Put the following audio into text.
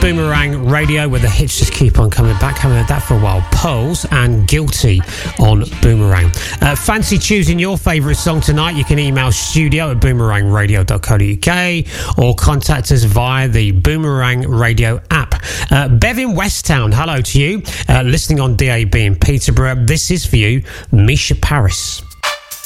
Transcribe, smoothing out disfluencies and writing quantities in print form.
Boomerang Radio, where the hits just keep on coming back. Haven't heard that for a while. Pearls and Guilty on Boomerang. Fancy choosing your favourite song tonight? You can email studio@boomerangradio.co.uk or contact us via the Boomerang Radio app. Bev in Westtown, hello to you. Listening on DAB in Peterborough. This is for you, Misha Paris.